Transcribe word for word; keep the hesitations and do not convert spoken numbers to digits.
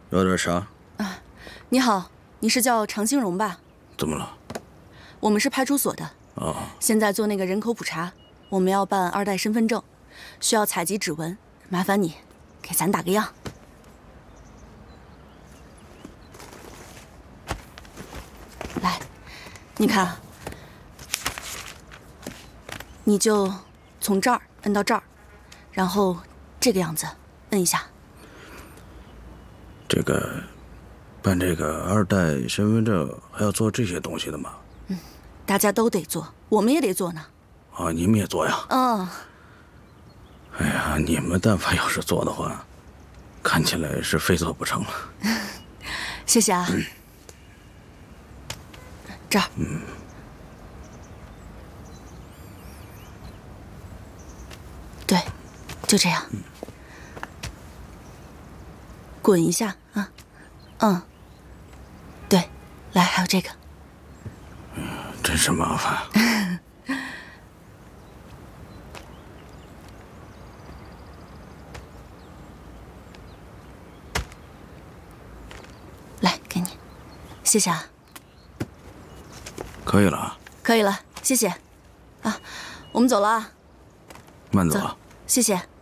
要点啥？ 啊，你好，你是叫常兴荣吧？ 怎么了？ 我们是派出所的。 啊。 现在做那个人口普查，我们要办二代身份证，需要采集指纹，麻烦你给咱打个样。来，你看，你就从这儿摁到这儿，然后这个样子摁一下。 这个办这个二代身份证还要做这些东西的吗？ 嗯，大家都得做，我们也得做呢。 啊，你们也做呀？ 嗯。 哎呀，你们但凡要是做的话，看起来是非做不成了。 谢谢啊。嗯、这儿。 嗯。 对，就这样。嗯。滚一下啊，嗯，对，来，还有这个， 嗯，真是麻烦。 来，给你，谢谢啊。 可以了。 可以了，谢谢。啊，我们走了啊。 慢走啊。 谢谢。